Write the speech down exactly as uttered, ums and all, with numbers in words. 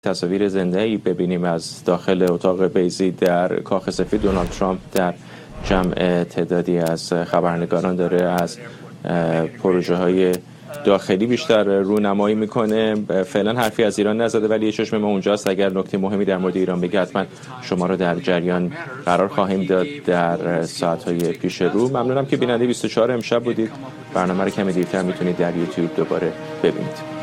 تصاویر زنده‌ای ببینیم از داخل اتاق بیضی در کاخ سفید. دونالد ترامپ در جمع تعدادی از خبرنگاران داره از پروژه های داخلی بیشتر رونمایی میکنه. فعلا حرفی از ایران نزده ولی یه چشم ما اونجاست. اگر نکته مهمی در مورد ایران بگه حتما شما رو در جریان قرار خواهیم داد در ساعت‌های پیش رو. ممنونم که بیننده بیست و چهار امشب بودید. برنامه رو کمی دیرتر میتونید در یوتیوب دوباره ببینید.